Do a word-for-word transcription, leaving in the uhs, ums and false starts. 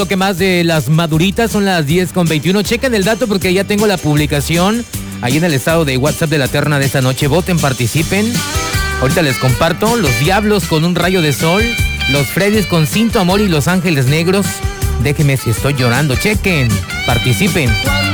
Lo que más de las maduritas son las diez con veintiuno. Chequen el dato porque ya tengo la publicación ahí en el estado de WhatsApp de la terna de esta noche. Voten, participen. Ahorita les comparto. Los Diablos con Un Rayo de Sol. Los Freddys con Sin Tu Amor y Los Ángeles Negros. Déjenme si estoy llorando. Chequen, participen.